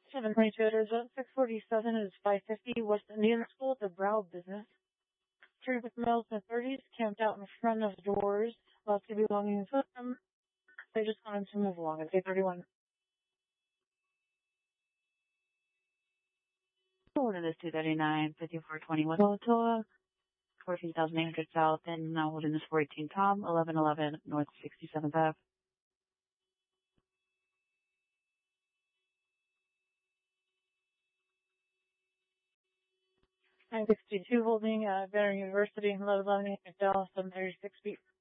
722 Arizona 647 is 550 West Indian School at the Brow Business. Three with males in the 30s camped out in front of the doors, lots of belongings with them. They just wanted to move along. It's 831. Florida is 239, 5420 West Alatoa, 14,800 South, and now Wilderness 418 Tom, 1111 North 67th Ave. 962 holding Banner University in Low Loving, Dallas, 736 feet.